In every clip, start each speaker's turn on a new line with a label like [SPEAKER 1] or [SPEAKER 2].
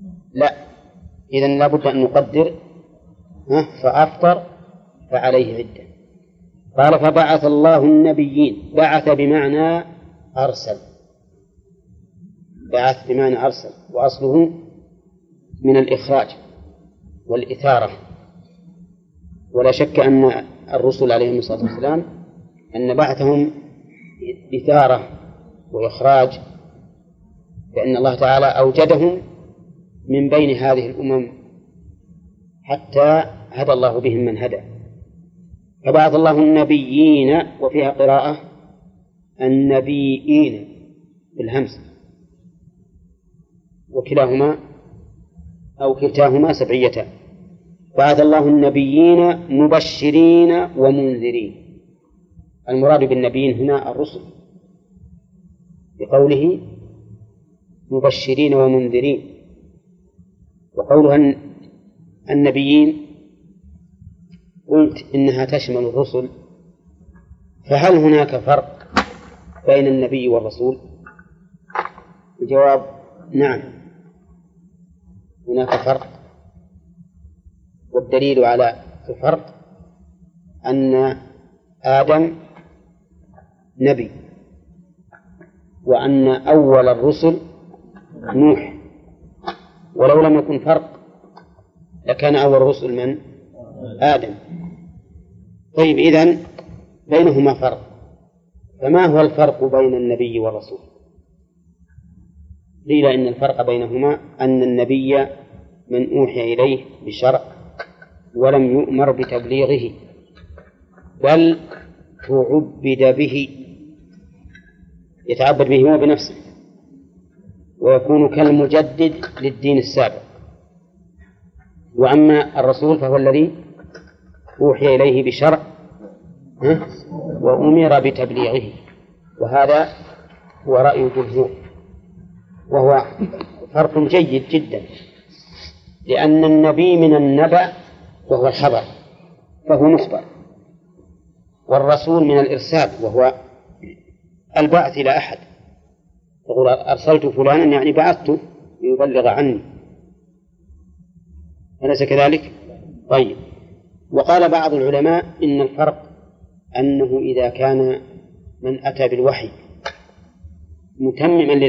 [SPEAKER 1] لا، إذن لابد أن نقدر فأفطر فعليه عدة. قال فبعث الله النبيين. بعث بمعنى أرسل، بعث بمعنى أرسل، وأصله من الإخراج والإثارة. ولا شك أن الرسل عليهم الصلاة والسلام أن بعثهم إثارة وإخراج، لأن الله تعالى أوجدهم من بين هذه الأمم حتى هدى الله بهم من هدى. فبعث الله النبيين، وفيها قراءة النبيين بالهمس، وكلاهما أو كلتاهما سبعيتان. بعث الله النبيين مبشرين ومنذرين. المراد بالنبيين هنا الرسل، بقوله مبشرين ومنذرين. وقولها النبيين قلت إنها تشمل الرسل، فهل هناك فرق بين النبي والرسول؟ الجواب نعم، هناك فرق. والدليل على الفرق أن آدم نبي، وأن أول الرسل نوح. ولو لم يكن فرق لكان أول الرسل من؟ آدم. طيب، إذن بينهما فرق، فما هو الفرق بين النبي والرسول؟ قيل إن الفرق بينهما أن النبي من أوحي إليه بشرع ولم يؤمر بتبليغه، بل تعبد به، يتعبد به هو بنفسه، ويكون كالمجدد للدين السابق. وأما الرسول فهو الذي أوحي إليه بشرع وأمر بتبليغه، وهذا هو رأي الجمهور، وهو فرق جيد جدا، لأن النبي من النبأ وهو الخبر فهو مخبر، والرسول من الإرسال وهو البعث إلى أحد. تقول أرسلت فلانا يعني بعثته ليبلغ عني، أليس كذلك؟ طيب. وقال بعض العلماء إن الفرق أنه إذا كان من أتى بالوحي متمما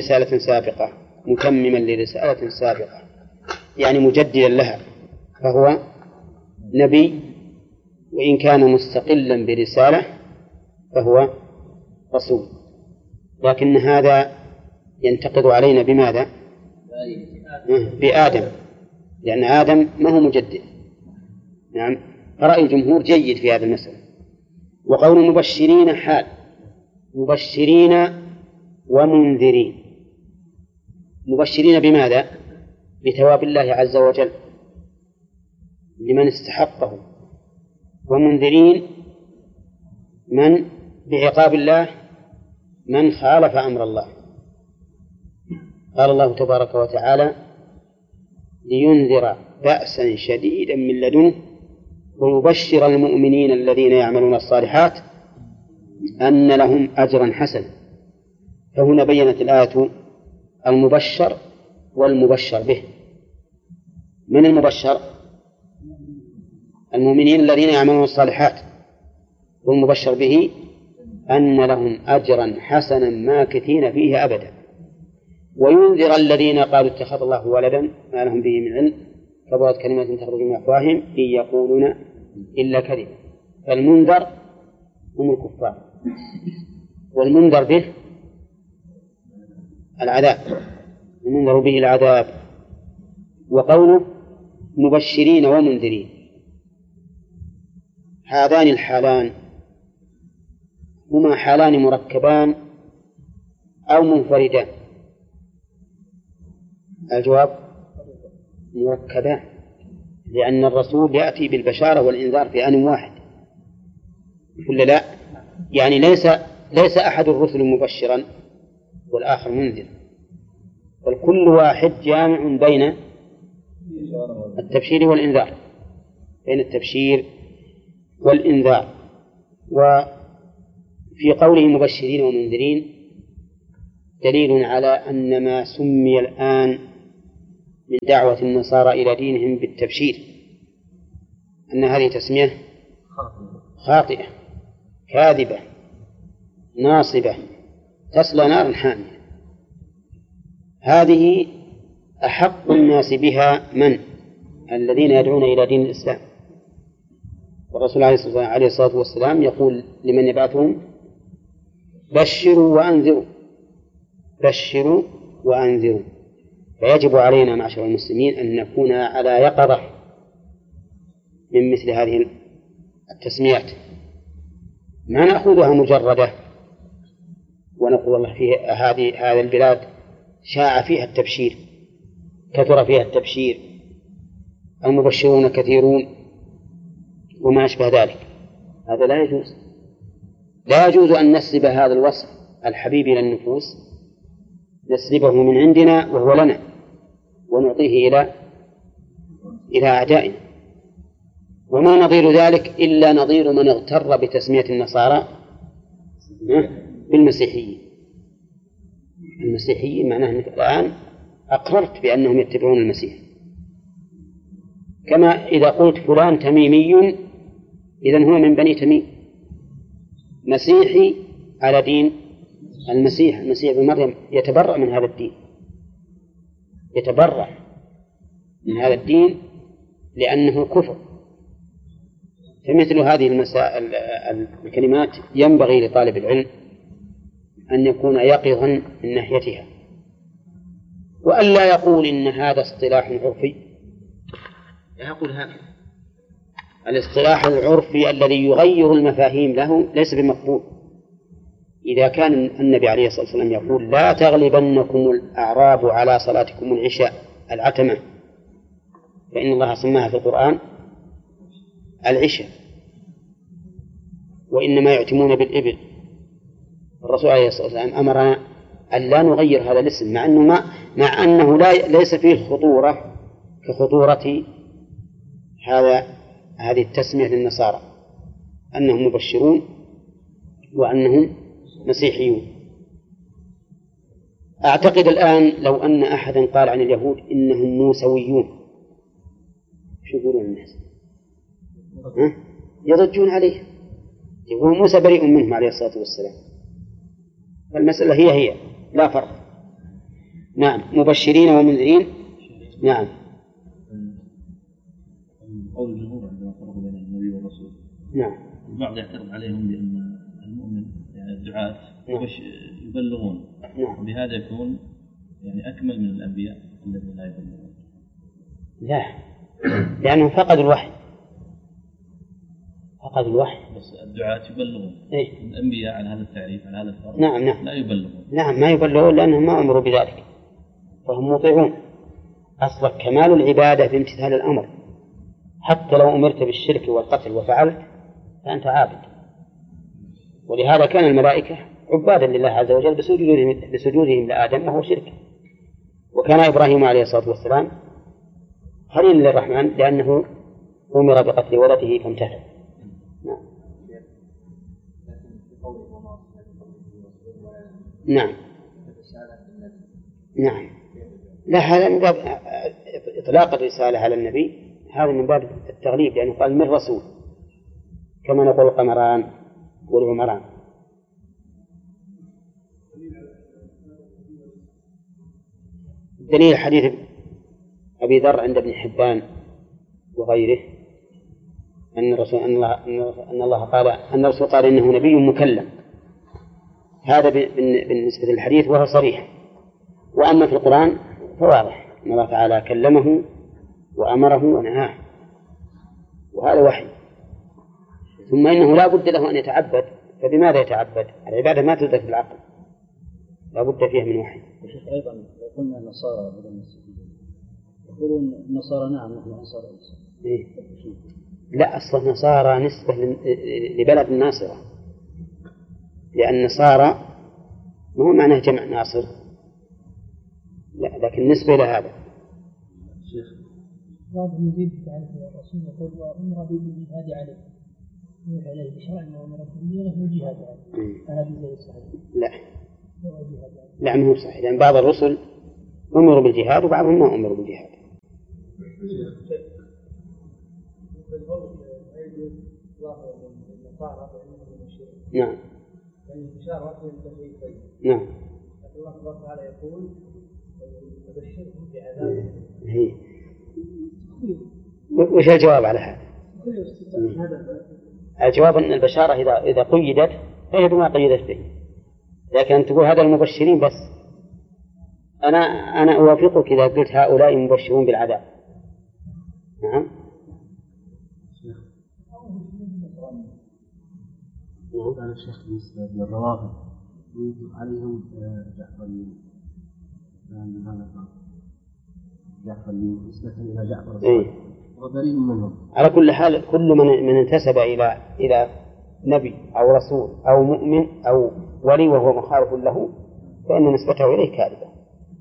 [SPEAKER 1] لرسالة سابقة يعني مجددا لها فهو نبي، وإن كان مستقلا برسالة فهو رسول. لكن هذا ينتقض علينا بماذا؟ بآدم، لأن آدم ما هو مجدد. نعم، فرأي الجمهور جيد في هذا المسألة. وقول مبشرين حال، مبشرين ومنذرين. مبشرين بماذا؟ بثواب الله عز وجل لمن استحقه، ومنذرين من بعقاب الله من خالف أمر الله. قال الله تبارك وتعالى لينذر بأسا شديدا من لدنه ويبشر المؤمنين الذين يعملون الصالحات أن لهم أجرا حسنا. فهنا بينت الآية المبشر والمبشر به. من المبشر؟ المؤمنين الذين يعملون الصالحات، والمبشر به أن لهم أجرا حسنا ماكثين فيه أبدا. وينذر الذين قالوا اتخذ الله ولدا ما لهم به من علم كبرت كلمة تخرج من أفواههم إن يقولون إلا كذبا. فالمنذر هم الكفار، والمنذر به العذاب، المنذر به العذاب. وقوله مبشرين ومنذرين، هذان الحالان هما حالان مركبان أو منفردان؟ الجواب مركبان، لأن الرسول يأتي بالبشارة والإنذار في آن واحد، ولا لا؟ يعني ليس أحد الرسل مبشرا والآخر منذر، بل كل واحد جامع بين التبشير والإنذار، بين التبشير والإنذار. وفي قوله مبشرين ومنذرين دليل على أن ما سمي الآن من دعوة النصارى إلى دينهم بالتبشير أن هذه تسمية خاطئة كاذبة ناصبة تصلى نارا حامية. هذه أحق الناس بها من؟ الذين يدعون إلى دين الإسلام. والرسول عليه الصلاة والسلام يقول لمن يبعثهم: بشروا وأنذروا، بشروا وأنذروا. فيجب علينا معشر المسلمين أن نكون على يقظة من مثل هذه التسميات، ما نأخذها مجردة ونقول والله في هذه البلاد شاع فيها التبشير، كثر فيها التبشير، المبشرون كثيرون وما أشبه ذلك. هذا لا يجوز. لا يجوز أن نسلب هذا الوصف الحبيب إلى النفوس، نسلبه من عندنا وهو لنا ونعطيه إلى أعدائنا. وما نظير ذلك إلا نظير من اغتر بتسمية النصارى بالمسيحيين. المسيحيين معناه أنك الآن أقررت بأنهم يتبعون المسيح، كما إذا قلت فلان تميمي إذن هو من بني تميم، مسيحي على دين المسيح ابن مريم، يتبرأ من هذا الدين، يتبرأ من هذا الدين لأنه كفر. فمثل هذه المسائل الكلمات ينبغي لطالب العلم أن يكون يقظا من ناحيتها، وألا يقول إن هذا اصطلاح عرفي. لا يقول هذا الاصطلاح العرفي الذي يغير المفاهيم له ليس بمقبول. إذا كان النبي عليه الصلاة والسلام يقول: لا تغلبنكم الأعراب على صلاتكم العشاء العتمة، فإن الله سماها في القرآن العشاء، وإنما يعتمون بالإبل. الرسول عليه الصلاة والسلام أمرنا أن لا نغير هذا الاسم، مع أنه ليس فيه خطورة كخطورة هذه التسمية للنصارى، أنهم مبشرون وأنهم مسيحيون. أعتقد الآن لو أن أحدا قال عن اليهود إنهم موسويون، شو يقولون الناس؟ يضجون عليه، يقول موسى بريء منهم عليه الصلاة والسلام. المسألة هي لا فرق. نعم، مبشرين ومنذرين. نعم.
[SPEAKER 2] قول الجمهور عندما فرقوا بين النبي والرسول، نعم، البعض يعترض عليهم بأن المؤمن يعني الدعاة يبلغون، نعم، وبهذا يكون يعني أكمل من الأنبياء الذين لا يبلغون.
[SPEAKER 1] لا، لأنهم فقدوا الوحي،
[SPEAKER 2] بس الدعاة يبلغون.
[SPEAKER 1] إيه؟
[SPEAKER 2] الأنبياء على هذا التعريف، على هذا الفرق،
[SPEAKER 1] نعم
[SPEAKER 2] لا يبلغون.
[SPEAKER 1] نعم، ما يبلغون لأنهم ما أمروا بذلك، فهم مطيعون. أصلا كمال العبادة بامتثال الأمر، حتى لو أمرت بالشرك والقتل وفعلت فأنت عابد. ولهذا كان الملائكة عبادا لله عز وجل بسجودهم لآدم وهو شرك. وكان إبراهيم عليه الصلاة والسلام خليلا للرحمن لأنه أمر بقتل ولده فامتثل. نعم. نعم. لا، هذا من باب إطلاق الرسالة على النبي، هذا من باب التغليب، لأنه قال من رسول، كما نقول القمران والعمران. دليل حديث أبي ذر عند ابن حبان وغيره أن الله قال أن الرسول قال إنه نبي مكلم، هذا بالنسبة للحديث وهو صريح. وأما في القرآن فواضح أن الله تعالى كلمه وأمره ونهاه، وهذا وحي. ثم إنه لا بد له أن يتعبد، فبماذا يتعبد؟ العبادة ما تدرك بالعقل، لا بد فيها من وحي.
[SPEAKER 3] وشيخ أيضا لو قلنا النصارى بدل المسيحيين يقولون النصارى نعم نحن أنصار عيسى.
[SPEAKER 1] إيه؟ لا، أصل النصارى نسبة لبلد الناصرة، لأن نصارى ما هو معناه جمع ناصر، لا، لكن نسبة إلى هذا.
[SPEAKER 3] شيخ بعض المزيد تعرف الرسول يقول وأمر بالجهاد عليه، يقول عليه بشرع وأمر بالجهاد عليه، هذا زي الصحيح؟
[SPEAKER 1] لا، ما هو صحيح، لأن بعض الرسل أمروا بالجهاد وبعضهم ما أمروا بالجهاد. نعم. نعم.
[SPEAKER 3] الله سبحانه وتعالى يقول تبشرهم بعذاب.
[SPEAKER 1] وش الجواب على هذا؟ الجواب أن البشارة إذا قيدت فهي بما قيدت به، لكن أن تقول هذا المبشرين بس. أنا أوافقك إذا قلت هؤلاء مبشرون بالعذاب. نعم.
[SPEAKER 4] قال الشيخ بالنسبة للروافض يطلق عليهم جعفريين، جعفريين نسبة إلى جعفر الصادق وبريء منهم.
[SPEAKER 1] على كل حال كل من انتسب إلى نبي أو رسول أو مؤمن أو ولي وهو مخالف له فإن نسبته إليه كاذبة.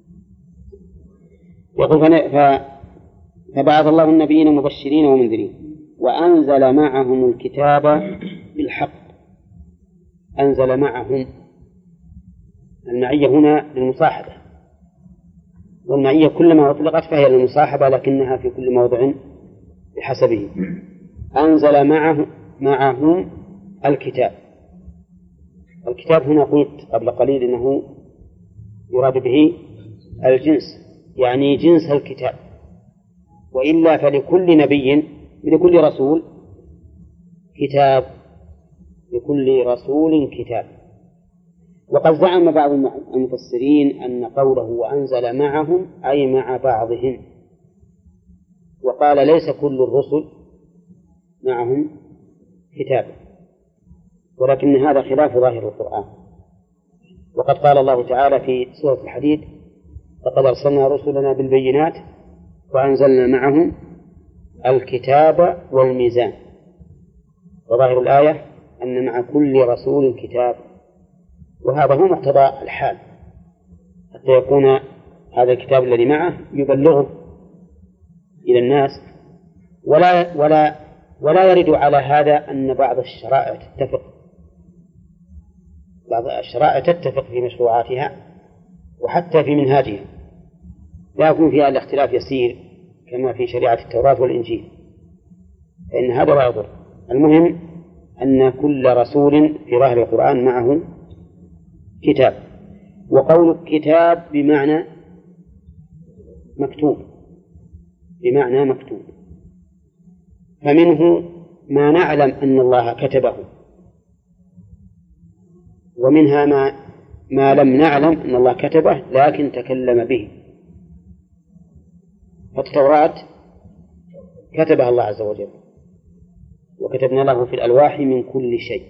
[SPEAKER 1] يقول فبعث الله النبيين مبشرين ومنذرين وأنزل معهم الكتاب بالحق. أنزل معهم، المعية هنا للمصاحبة، والمعية كلما أطلقت فهي للمصاحبة لكنها في كل موضع بحسبه. أنزل معهم الكتاب. الكتاب هنا قلت قبل قليل إنه يراد به الجنس، يعني جنس الكتاب، وإلا فلكل نبي لكل رسول كتاب، لكل رسول كتاب. وقد زعم بعض المفسرين أن قوله وأنزل معهم أي مع بعضهم، وقال ليس كل الرسل معهم كتاب، ولكن هذا خلاف ظاهر القرآن. وقد قال الله تعالى في سورة الحديد لقد أرسلنا رسلنا بالبينات وأنزلنا معهم الكتاب والميزان. وظاهر الآية أن مع كل رسول كتاب، وهذا هو مقتضى الحال حتى يكون هذا الكتاب الذي معه يبلغه إلى الناس. ولا يرد على هذا أن بعض الشرائع تتفق، بعض الشرائع تتفق في مشروعاتها وحتى في منهاجها، لا يكون فيها الاختلاف يسير كما في شريعة التوراة والإنجيل، فإن هذا لا يضر. المهم أن كل رسول في ظاهر القرآن معه كتاب. وقول كتاب بمعنى مكتوب، بمعنى مكتوب، فمنه ما نعلم أن الله كتبه، ومنها ما لم نعلم أن الله كتبه لكن تكلم به. فالتوراة كتبها الله عز وجل، وكتبنا له في الألواح من كل شيء.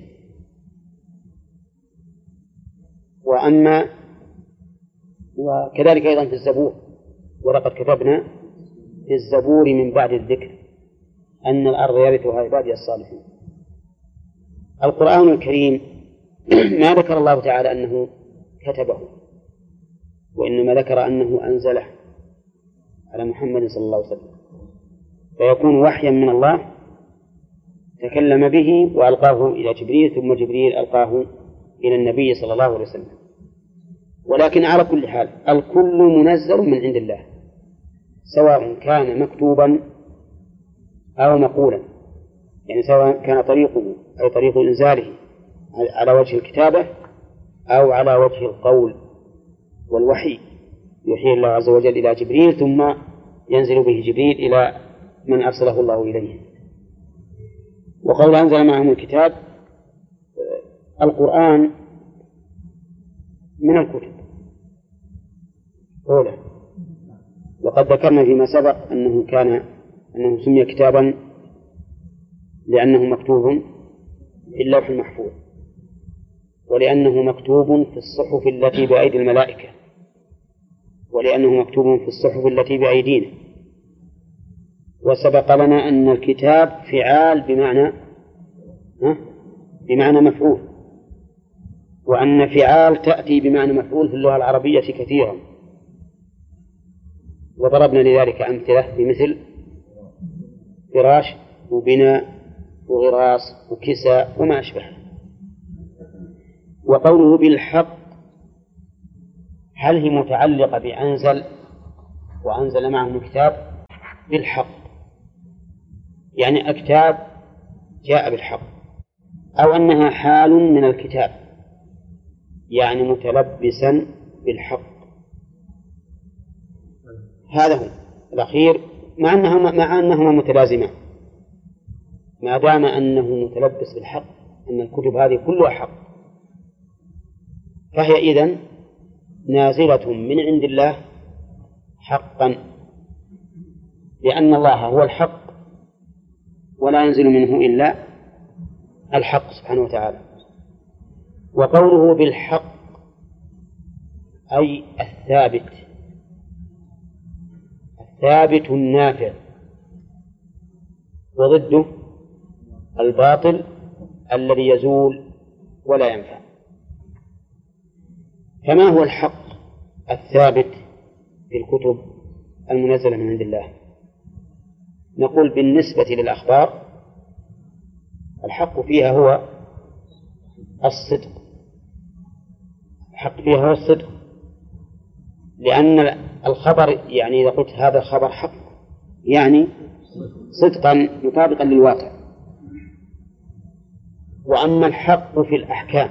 [SPEAKER 1] وكذلك أيضا في الزبور، ولقد كتبنا في الزبور من بعد الذكر أن الأرض يرثها عبادي الصالحين. القرآن الكريم ما ذكر الله تعالى أنه كتبه، وإنما ذكر أنه أنزله على محمد صلى الله عليه وسلم، فيكون وحيا من الله تكلم به وألقاه إلى جبريل، ثم جبريل ألقاه إلى النبي صلى الله عليه وسلم. ولكن على كل حال الكل منزل من عند الله، سواء كان مكتوبا أو مقولا، يعني سواء كان طريقه أي طريق إنزاله على وجه الكتابة أو على وجه القول والوحي، يوحي الله عز وجل إلى جبريل ثم ينزل به جبريل إلى من أرسله الله إليه. وقول أنزل معهم الكتاب، القرآن من الكتب أولا، وقد ذكرنا فيما سبق أنه سمي كتابا لأنه مكتوب في اللوح المحفوظ، ولأنه مكتوب في الصحف التي بأيدي الملائكة، ولأنه مكتوب في الصحف التي بأيدينا. وسبق لنا أن الكتاب فعال بمعنى مفعول، وأن فعال تأتي بمعنى مفعول في اللغة العربية كثيرا، وضربنا لذلك أمثلة بمثل فراش وبناء وغراس وكساء وما أشبه. وقوله بالحق هل هي متعلقة بأنزل وأنزل معهم الكتاب، بالحق، يعني الكتاب جاء بالحق، أو أنها حال من الكتاب يعني متلبسا بالحق. هذا هو الأخير، مع أنهما متلازمان ما دام أنه متلبس بالحق، أن الكتب هذه كلها حق، فهي إذن نازلة من عند الله حقا، لأن الله هو الحق ولا ينزل منه إلا الحق سبحانه وتعالى. وقوله بالحق أي الثابت النافع، وضده الباطل الذي يزول ولا ينفع. فما هو الحق الثابت في الكتب المنزلة من عند الله؟ نقول بالنسبة للأخبار الحق فيها هو الصدق، الحق فيها هو الصدق، لأن الخبر يعني إذا قلت هذا خبر حق يعني صدقا مطابقا للواقع. وأما الحق في الأحكام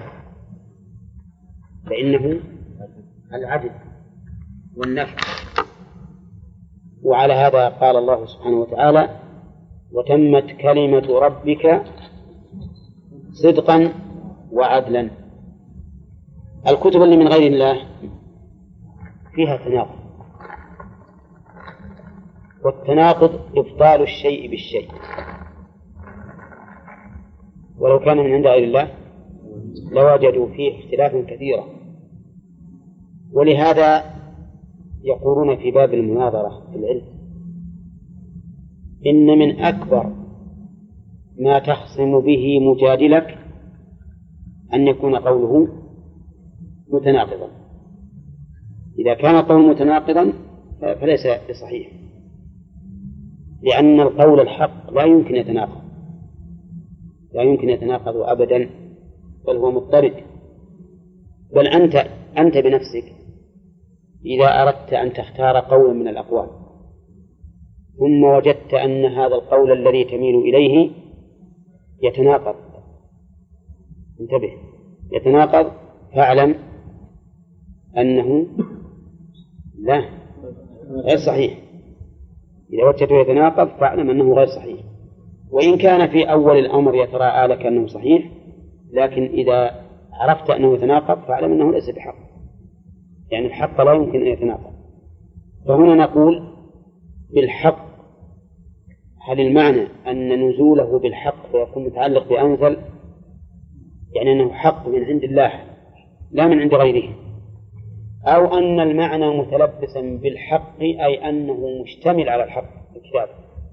[SPEAKER 1] فإنه العدل والنفع، وعلى هذا قال الله سبحانه وتعالى: وتمت كلمة ربك صدقا وعدلا. الكتب اللي من غير الله فيها تناقض، والتناقض إبطال الشيء بالشيء، ولو كان من عند غير الله لوجدوا فيه اختلافا كثيرا. ولهذا يقولون في باب المناظرة في العلم: إن من أكبر ما تخصم به مجادلك أن يكون قوله متناقضا. إذا كان قوله متناقضا فليس بصحيح، لأن القول الحق لا يمكن يتناقض أبدا، بل هو مضطرد. بل أنت بنفسك إذا أردت أن تختار قولا من الأقوال ثم وجدت أن هذا القول الذي تميل إليه يتناقض، انتبه، يتناقض، فاعلم أنه لا غير صحيح. إذا وجدته يتناقض فاعلم أنه غير صحيح، وإن كان في أول الأمر يتراءى لك أنه صحيح، لكن إذا عرفت أنه يتناقض فاعلم أنه ليس بحق، يعني الحق لا يمكن أن يتناقض. فهنا نقول بالحق، هل المعنى أن نزوله بالحق فيكون متعلق بأنزل، يعني أنه حق من عند الله لا من عند غيره، أو أن المعنى متلبسا بالحق أي أنه مشتمل على الحق الكتاب؟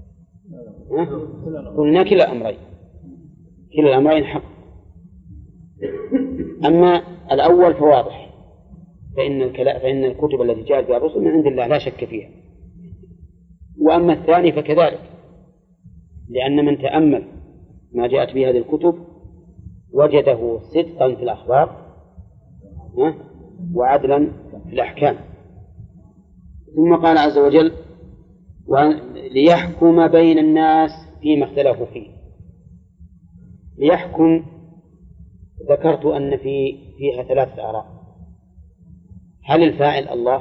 [SPEAKER 1] قلنا كلا الأمرين حق. أما الأول فواضح، فإن الكتب التي جاءت بها الرسل من عند الله لا شك فيها. وأما الثاني فكذلك، لأن من تأمل ما جاءت به هذه الكتب وجده صدقا في الأخبار وعدلا في الأحكام. ثم قال عز وجل: ليحكم بين الناس فيما اختلفوا فيه. ليحكم ذكرت أن فيها 3 آراء: هل الفاعل الله؟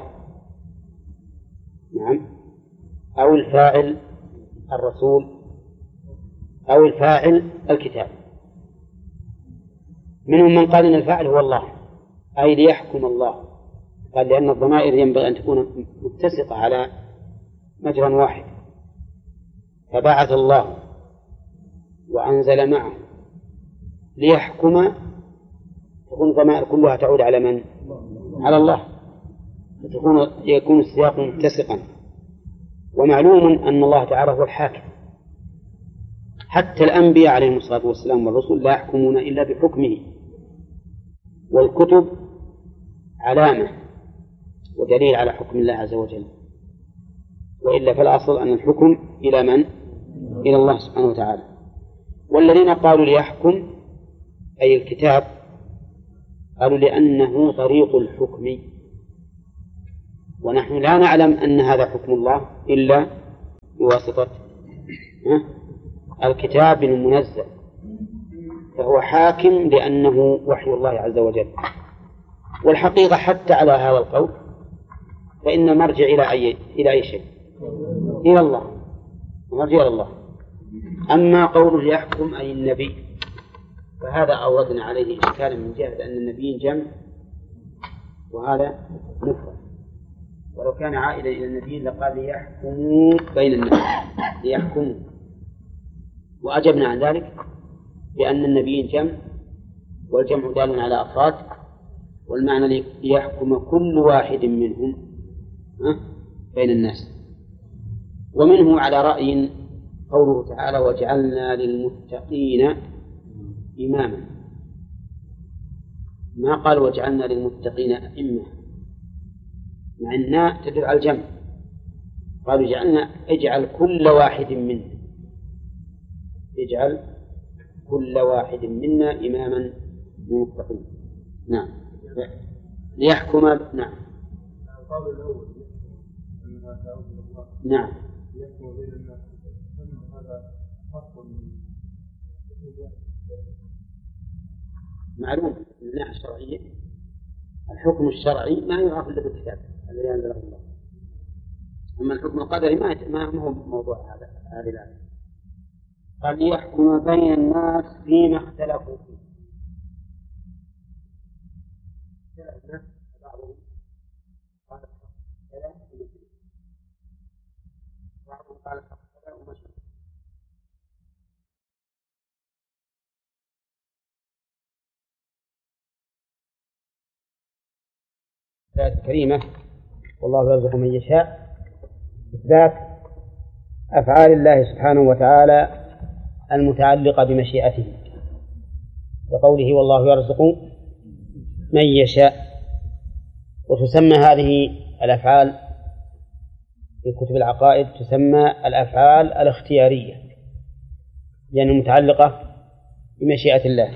[SPEAKER 1] نعم. أو الفاعل الرسول؟ أو الفاعل الكتاب؟ منهم من قال إن الفاعل هو الله، أي ليحكم الله، قال لأن الضمائر ينبغي أن تكون متسقة على مجرى واحد، فبعث الله وأنزل معه ليحكم، تكون الضمائر كلها تعود على من؟ على الله، يكون السياق متسقا. ومعلوم أن الله تعالى هو الحاكم، حتى الأنبياء عليهم الصلاة والسلام والرسل لا يحكمون إلا بحكمه، والكتب علامة ودليل على حكم الله عز وجل، وإلا فالأصل أن الحكم إلى من؟ إلى الله سبحانه وتعالى. والذين قالوا ليحكم أي الكتاب قالوا لأنه طريق الحكم، ونحن لا نعلم أن هذا حكم الله إلا بواسطة الكتاب المنزل، فهو حاكم لأنه وحي الله عز وجل. والحقيقة حتى على هذا القول فإن المرجع إلى أي شيء؟ إلى الله، المرجع إلى الله. أما قوله يحكم أي النبي فهذا أوردنا عليه إشكالا من جهة أن النبي جمع وهذا مفرد، ولو كان عائدا إلى النبي لقال ليحكموا بين الناس، ليحكموا. وأجبنا عن ذلك بأن النبي جمع، والجمع دال على أفراد، والمعنى ليحكم كل واحد منهم بين الناس. ومنه على رأي قوله تعالى وجعلنا للمتقين إماما، ما قال وجعلنا للمتقين أئمة، مع أنها تدل على الجمع. قالوا اجعل كل واحد منا، اجعل كل واحد منا إماما للمتقين. نعم ليحكم. نعم
[SPEAKER 5] القول الأول أنها تعود إلى الله.
[SPEAKER 1] نعم
[SPEAKER 5] ليحكم بين الناس، هذا حق
[SPEAKER 1] معلوم من الناحية الشرعية. الحكم الشرعي ما يعرف إلا بالكتاب الذي أنزله الله، أما الحكم القدري ما هو موضوع هذه الآية. قال ليحكم بين الناس فيما اختلفوا فيه. بعضهم قال كذا بعضهم قال كذا ومشي. الآية الكريمة والله يرزق من يشاء إثبات أفعال الله سبحانه وتعالى المتعلقة بمشيئته، وقوله والله يرزق من يشاء. وتسمى هذه الأفعال في كتب العقائد تسمى الأفعال الاختيارية، لأنها متعلقة بمشيئة الله،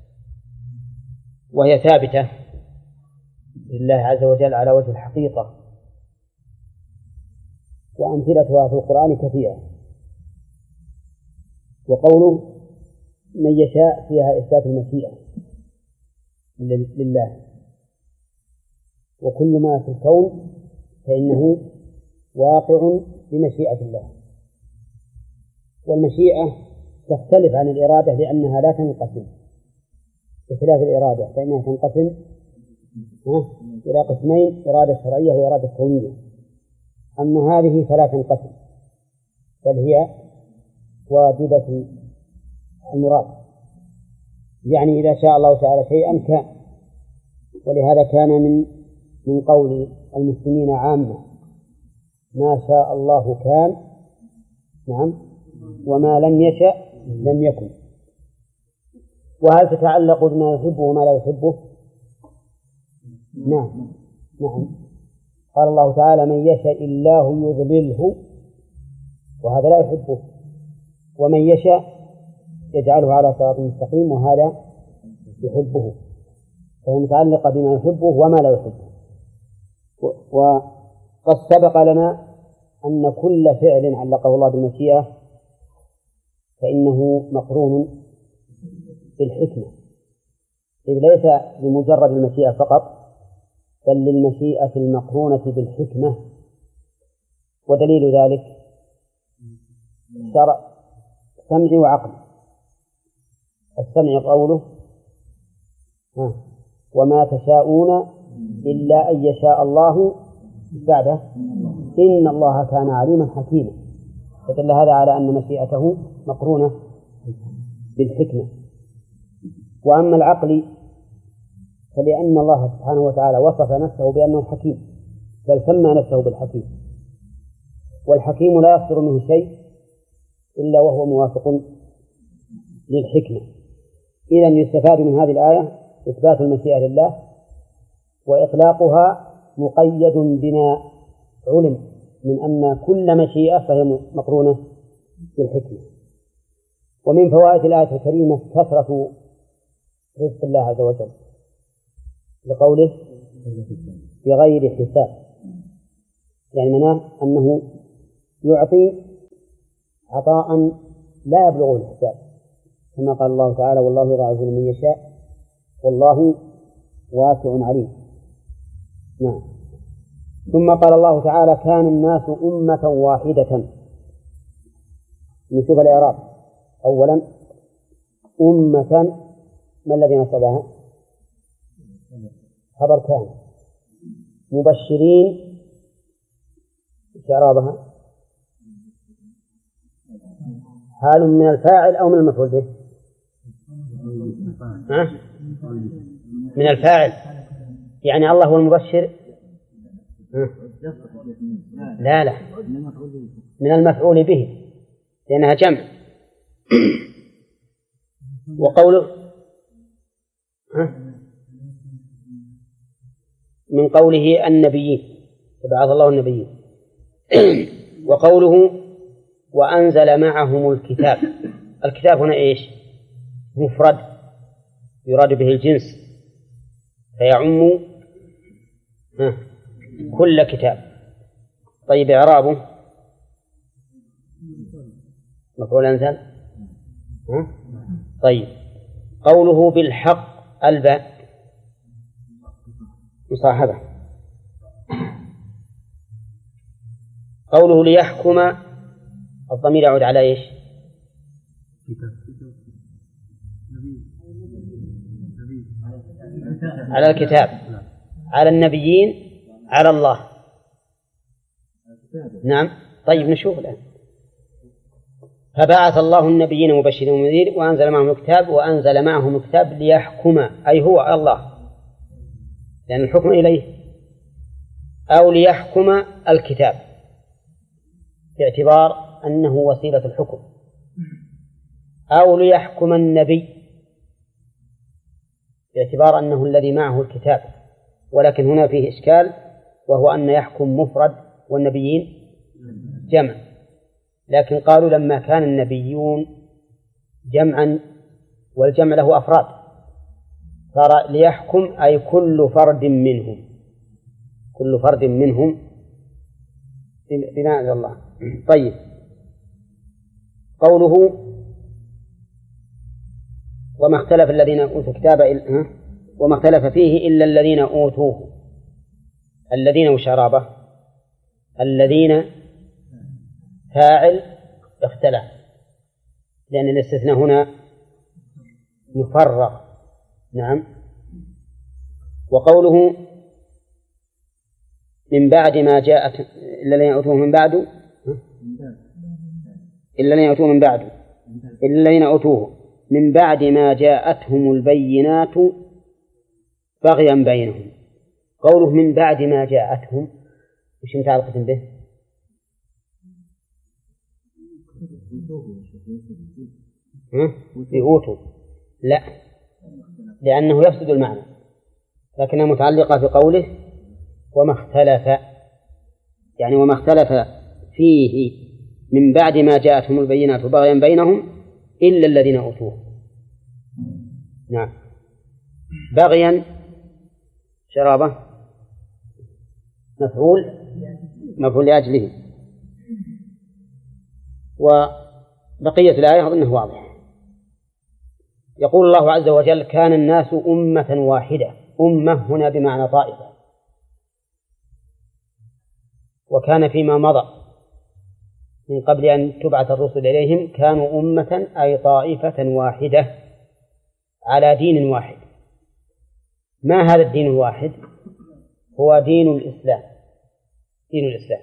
[SPEAKER 1] وهي ثابتة لله عز وجل على وجه الحقيقة، وأمثلتها في القرآن كثيرة. وقوله من يشاء فيها إثبات المشيئة لله، وكل ما في الكون فإنه واقع بمشيئة الله. والمشيئة تختلف عن الإرادة لأنها لا تنقسم، بخلاف الإرادة فإنها تنقسم إلى قسمين: إرادة شرعية وإرادة كونية. أما هذه فلا تنقسم، بل هي واجبة المراد، يعني إذا شاء الله تعالى شيئا كان. ولهذا كان من قول المسلمين عامة ما شاء الله كان، نعم، وما لم يشأ لم يكن. وهل تتعلق بما يحبه وما لا يحبه؟ نعم. قال الله تعالى من يشاء الله يضلله، وهذا لا يحبه، ومن يشاء يجعله على صراط مستقيم، وهذا يحبه، فهي متعلقة بما يحبه وما لا يحبه. وقد سبق لنا أن كل فعل علقه الله بالمشيئة فإنه مقرون بالحكمة، إذ ليس بمجرد المشيئة فقط، بل للمشيئة المقرونة بالحكمة. ودليل ذلك سمع وعقل. السمع قوله وما تشاءون إلا أن يشاء الله بعده إن الله كان عليما حكيما، فدل هذا على أن مشيئته مقرونة بالحكمة. وأما العقل فلأن الله سبحانه وتعالى وصف نفسه بأنه حكيم، بل سمى نفسه بالحكيم، والحكيم لا يصدر منه شيء إلا وهو موافق للحكمة. إذن يستفاد من هذه الآية إثبات المشيئة لله، وإطلاقها مقيد بما علم من أن كل مشيئة فهي مقرونة بالحكمة. ومن فوائد الآية الكريمة كثرة رزق الله عز وجل، لقوله بغير حساب، يعني معناه أنه يعطي عطاء لا يبلغ الحساب، كما قال الله تعالى: والله يضاعف لمن يشاء والله واسع عليم. نعم. ثم قال الله تعالى: كان الناس أمة واحدة. نشوف الإعراب. أولا أمة، ما الذي نصبها؟ خبر كان. مبشرين، إعرابها حال من الفاعل أو من المفعول به؟ من الفاعل، يعني الله هو المبشر. لا، من المفعول به لأنها جمع. وقوله من قوله النبيين، فبعث الله النبيين. وقوله وأنزل معهم الكتاب. الكتاب هنا إيش؟ مفرد يراد به الجنس، فيعم كل كتاب. طيب إعرابه مفعول أنزل. طيب قوله بالحق الباء مصاحبة. قوله ليحكم الضمير يعود على إيش؟ على الكتاب، على النبيين، على الله. نعم. طيب نشوف الآن. فبعث الله النبيين مبشرين ومنذرين وأنزل معهم الكتاب. وأنزل معهم الكتاب ليحكم، أي هو الله، لأن الحكم إليه، أو ليحكم الكتاب باعتبار أنه وسيلة الحكم، أو ليحكم النبي باعتبار أنه الذي معه الكتاب. ولكن هنا فيه إشكال، وهو أن يحكم مفرد والنبيين جمع. لكن قالوا لما كان النبيون جمعا والجمع له أفراد صار ليحكم أي كل فرد منهم، كل فرد منهم بما أنزل الله. طيب قوله وما اختلف الذين أوتوا الكتاب وما اختلف فيه إلا الذين أوتوه. الذين وشرابه، الذين فاعل اختلف، لأن الاستثناء هنا مفرغ. نعم. وقوله من بعد ما جاءت إلا الذين أوتوه من بعد، إلا الذين أوتوه من بعد، إلا الذين أوتوه من بعد ما جاءتهم البينات بغيا بينهم. قوله من بعد ما جاءتهم وش متعلقة به؟ أوتوا لا، لأنه يفسد المعنى، لكنها متعلقة في قوله وما اختلف، يعني وما اختلف فيه من بعد ما جاءتهم البينات بغيا بينهم إلا الذين أوتوه. نعم. بغيا شرابة مفعول لأجله. وبقية الآية أظنه واضح. يقول الله عز وجل كان الناس أمة واحدة. أمة هنا بمعنى طائفة، وكان فيما مضى من قبل أن تبعث الرسل إليهم كانوا أمة أي طائفة واحدة على دين واحد. ما هذا الدين الواحد؟ هو دين الإسلام. دين الإسلام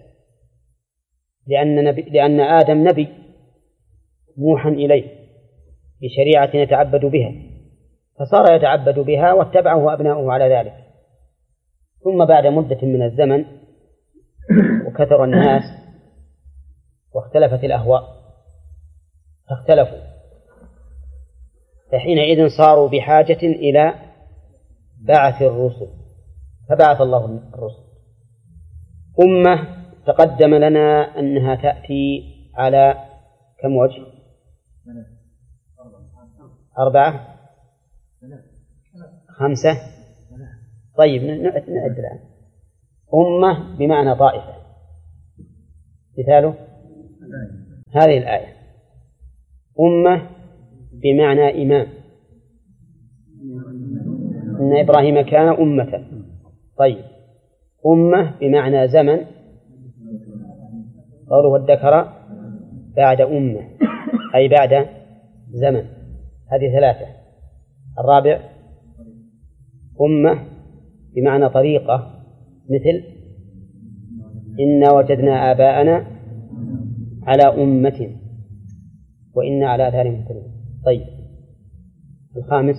[SPEAKER 1] لأن آدم نبي موحى إليه بشريعة يتعبد بها، فصار يتعبد بها واتبعه أبناؤه على ذلك. ثم بعد مدة من الزمن وكثر الناس واختلفت الأهواء فاختلفوا، فحينئذ صاروا بحاجة إلى بعث الرسل، فبعث الله الرسل. أمة تقدم لنا أنها تأتي على كم وجه؟ 4 5. طيب نعد الآن. أمة بمعنى طائفة، مثاله هذه الآية أمة بمعنى إمام، إن إبراهيم كان أمة. طيب أمة بمعنى زمن، قوله وادكر بعد أمة أي بعد زمن، هذه ثلاثة. الرابع أمة بمعنى طريقة، مثل إنا وجدنا آباءنا على أمة وإنا على آثارهم مهتدون. طيب الخامس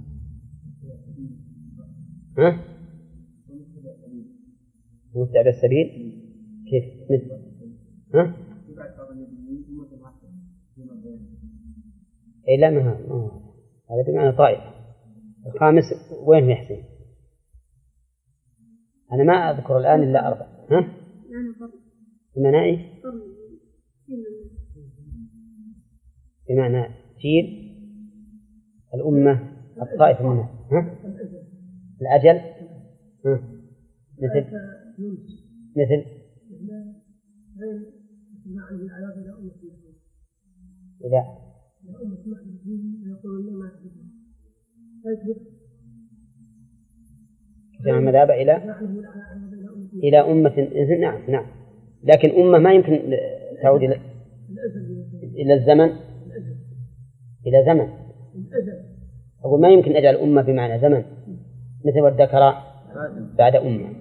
[SPEAKER 1] متبع السبيل، كيف مثل إيه لا ما هذا بمعنى طائفة. الخامس وين في حسين؟ أنا ما أذكر الآن إلا أربع. بمعنى إيش؟ بمعنى جيل الأمة الطائفة منها. الأجل مثل لا جمع مذهب إلى أمة. نعم لكن أمة ما يمكن تعود إلى الزمن، إلى زمن. أقول ما يمكن أجعل أمة بمعنى زمن، مثل والذكر بعد أمة.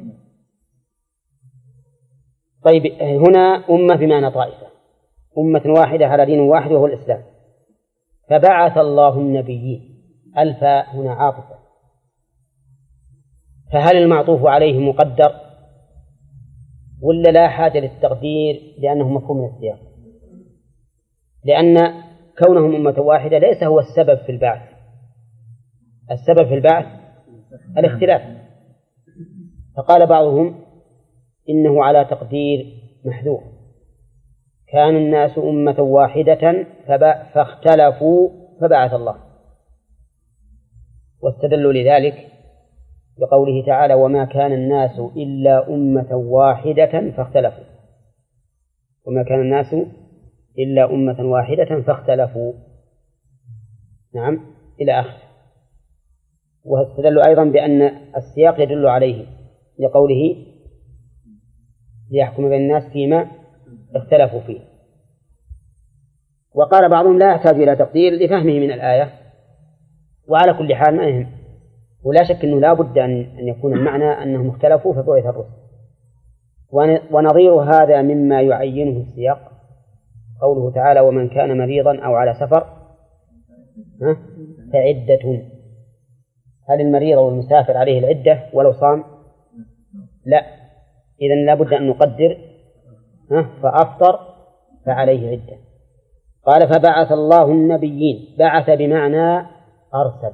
[SPEAKER 1] طيب هنا أمة بمعنى طائفة، أمة واحدة على دين واحد وهو الإسلام. فبعث الله النبيين، الفاء هنا عاطفة، فهل المعطوف عليه مقدر ولا لا حاجة للتقدير لأنه مفهوم من السياق؟ لأن كونهم أمة واحدة ليس هو السبب في البعث، السبب في البعث الاختلاف. فقال بعضهم إنه على تقدير محذوف، كان الناس أمة واحدة فاختلفوا فبعث الله، واستدلوا لذلك بقوله تعالى وما كان الناس إلا أمة واحدة فاختلفوا، وما كان الناس إلا أمة واحدة فاختلفوا، نعم إلى آخر. واستدلوا أيضا بأن السياق يدل عليه لقوله ليحكم بين الناس فيما اختلفوا فيه. وقال بعضهم لا يحتاج إلى تقدير لفهمه من الآية. وعلى كل حال ما يهم، ولا شك أنه لا بد أن يكون المعنى أنهم اختلفوا فبعث الرسل. ونظير هذا مما يعينه السياق قوله تعالى ومن كان مريضا أو على سفر فعدة. هل المريض والمسافر عليه العدة ولو صام؟ لا، إذن لا بد أن نقدر فأفطر فعليه عدة. قال فبعث الله النبيين، بعث بمعنى أرسل،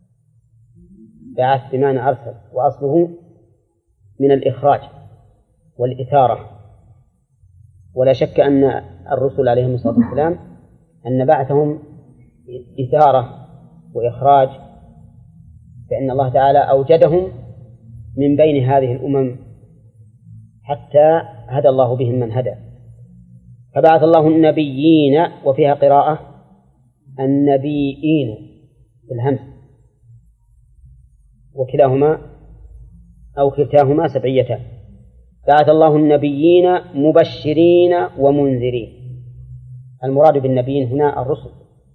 [SPEAKER 1] بعث بمعنى أرسل، وأصله من الإخراج والإثارة. ولا شك أن الرسل عليهم الصلاة والسلام أن بعثهم إثارة وإخراج، فإن الله تعالى أوجدهم من بين هذه الأمم حتى هدى الله بهم من هدى. فبعث الله النبيين، وفيها قراءة النبيين بالهمس، وكلاهما أو كلتاهما سبعيتان. بعث الله النبيين مبشرين ومنذرين. المراد بالنبيين هنا الرسل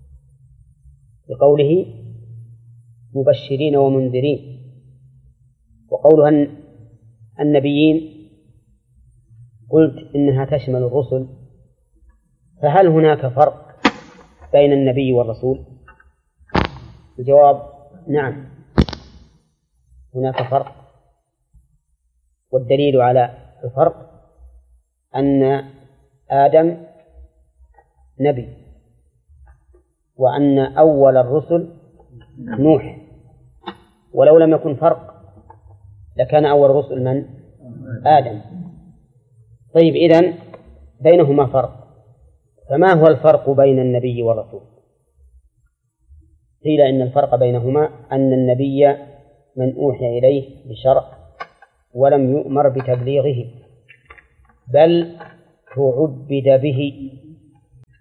[SPEAKER 1] بقوله مبشرين ومنذرين. وقولها النبيين قلت إنها تشمل الرسل، فهل هناك فرق بين النبي والرسول؟ الجواب نعم، هناك فرق. والدليل على الفرق أن آدم نبي، وأن أول الرسل نوح. ولو لم يكن فرق لكان أول الرسل من؟ آدم. طيب إذن بينهما فرق، فما هو الفرق بين النبي والرسول؟ قيل إن الفرق بينهما أن النبي من أوحي إليه بشرع ولم يؤمر بتبليغه، بل تعبد به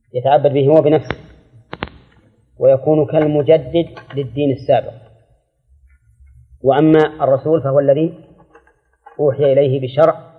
[SPEAKER 1] يتعبد به هو بنفسه، ويكون كالمجدد للدين السابق. وأما الرسول فهو الذي أوحي إليه بشرع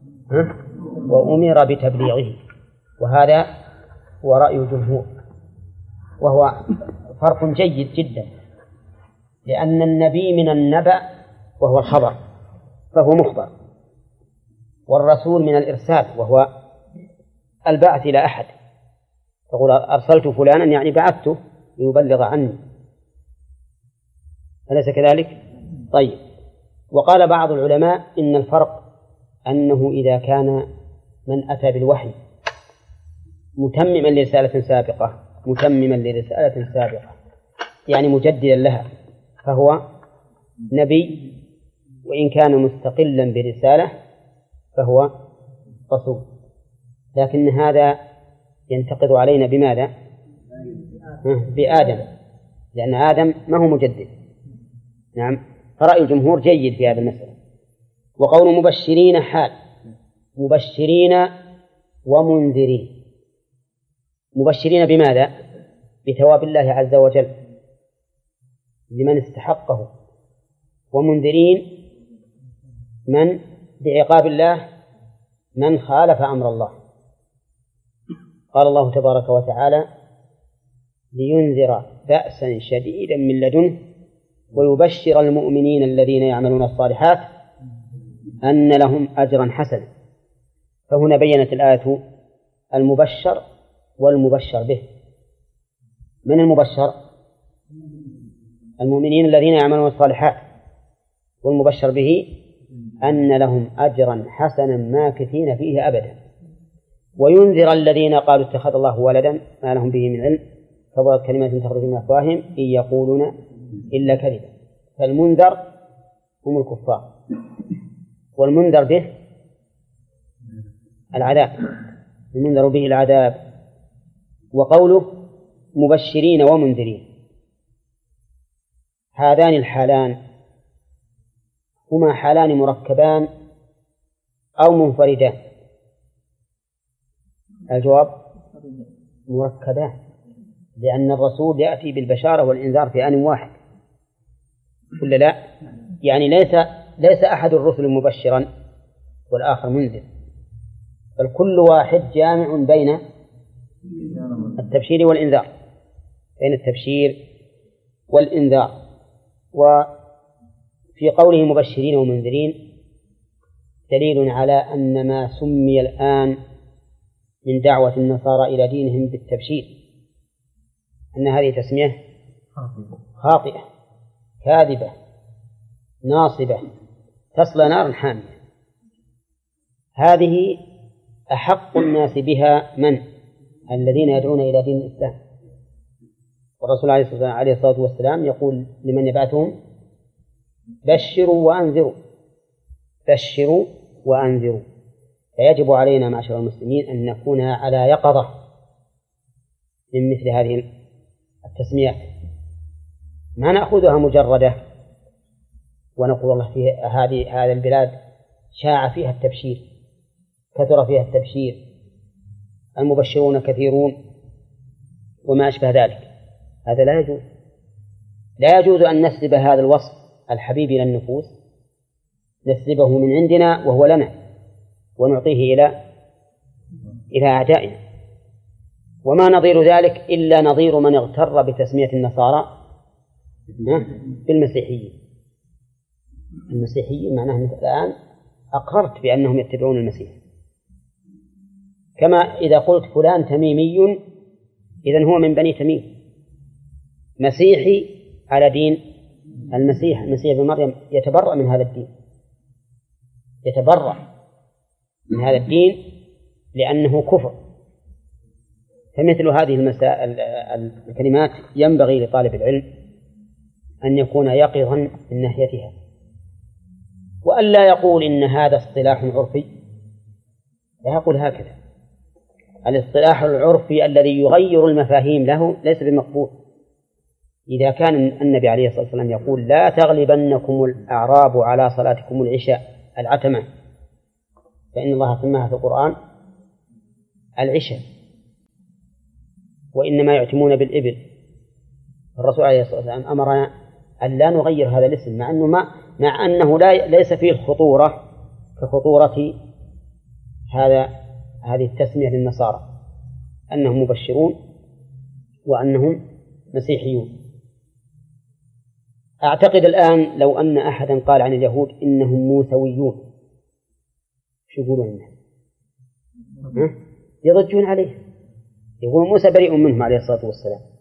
[SPEAKER 1] وأمر بتبليغه، وهذا هو رأي الجمهور، وهو فرق جيد جدا، لأن النبي من النبأ وهو الخبر فهو مخبر، والرسول من الإرسال وهو البعث إلى أحد، تقول أرسلت فلانا يعني بعثته ليبلغ عني، أليس كذلك؟ طيب. وقال بعض العلماء إن الفرق أنه إذا كان من أتى بالوحي متمما لرسالة سابقة يعني مجددا لها فهو نبي، وإن كان مستقلا برسالة فهو رسول. لكن هذا ينتقد علينا بماذا؟ بآدم، لأن آدم ما هو مجدد. نعم، فرأي الجمهور جيد في هذا المسألة. وقول مبشرين حال، مبشرين ومنذرين. مبشرين بماذا؟ بثواب الله عز وجل لمن استحقه، ومنذرين من بعقاب الله من خالف أمر الله. قال الله تبارك وتعالى: لينذر بأسا شديدا من لدنه ويبشر المؤمنين الذين يعملون الصالحات أن لهم أجرا حسنا. فهنا بينت الآية المبشر والمبشر به. من المبشر؟ المؤمنين الذين يعملون الصالحات، والمبشر به أن لهم أجرا حسنا ماكثين فيه أبدا. وينذر الذين قالوا اتخذ الله ولدا ما لهم به من علم كبرت كلمة تخرج من أفواههم إن يقولون إلا كذبا. فالمنذر هم الكفار، والمنذر به العذاب، المنذر به العذاب. وقوله مبشرين ومنذرين، هذان الحالان هما حالان مركبان أو منفردان؟ الجواب مركبان، لأن الرسول يأتي بالبشارة والإنذار في آن واحد، ولا لا؟ يعني ليس أحد الرسل مبشرا والآخر منذر، بل كل واحد جامع بين التبشير والإنذار، بين التبشير والإنذار. وفي قوله مبشرين ومنذرين دليل على أن ما سمي الآن من دعوة النصارى إلى دينهم بالتبشير أن هذه تسمية خاطئة كاذبة ناصبة تصلى نارا حامية. هذه أحق الناس بها من؟ الذين يدعون إلى دين الإسلام. والرسول عليه الصلاة والسلام يقول لمن يبعثهم: بشروا وأنذروا، بشروا وأنذروا. فيجب علينا معشر المسلمين أن نكون على يقظة من مثل هذه التسميات، ما نأخذها مجردة ونقول الله في هذه البلاد شاع فيها التبشير، كثر فيها التبشير، المبشرون كثيرون وما أشبه ذلك. هذا لا يجوز. لا يجوز أن نسلب هذا الوصف الحبيب إلى النفوس، نسلبه من عندنا وهو لنا ونعطيه إلى أعدائنا. وما نظير ذلك إلا نظير من اغتر بتسمية النصارى بالمسيحيين. المسيحيين معناه أنك الآن أقررت بأنهم يتبعون المسيح. كما إذا قلت فلان تميمي إذن هو من بني تميم، مسيحي على دين المسيح بن مريم، يتبرأ من هذا الدين، يتبرأ من هذا الدين لأنه كفر. فمثل هذه الكلمات ينبغي لطالب العلم أن يكون يقظا من ناحيتها، وألا يقول إن هذا اصطلاح عرفي. لا يقول هكذا. الاصطلاح العرفي الذي يغير المفاهيم له ليس بمقبول. إذا كان النبي عليه الصلاة والسلام يقول: لا تغلبنكم الأعراب على صلاتكم العشاء، العتمة، فإن الله سماها في القرآن العشاء، وإنما يعتمون بالإبل. الرسول عليه الصلاة والسلام أمرنا أن لا نغير هذا الاسم مع أنه ليس فيه الخطورة كخطورة هذه التسمية للنصارى أنهم مبشرون وأنهم مسيحيون. أعتقد الآن لو أن أحدا قال عن اليهود إنهم موسويون شو يقولون الناس؟ يضجون عليه، يقول موسى بريء منهم عليه الصلاة والسلام.